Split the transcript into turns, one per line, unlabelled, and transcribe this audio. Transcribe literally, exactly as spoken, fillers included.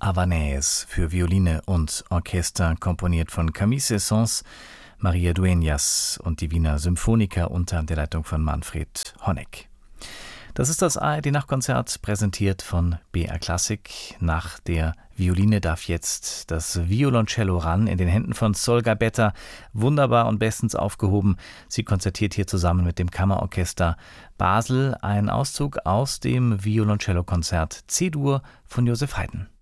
Havanaise für Violine und Orchester, komponiert von Camille Saint-Saëns, Maria Dueñas und die Wiener Symphoniker unter der Leitung von Manfred Honeck. Das ist das A R D-Nachtkonzert, präsentiert von B R Klassik. Nach der Violine darf jetzt das Violoncello ran, in den Händen von Sol Gabetta. Wunderbar und bestens aufgehoben. Sie konzertiert hier zusammen mit dem Kammerorchester Basel. Ein Auszug aus dem Violoncello-Konzert C-Dur von Joseph Haydn.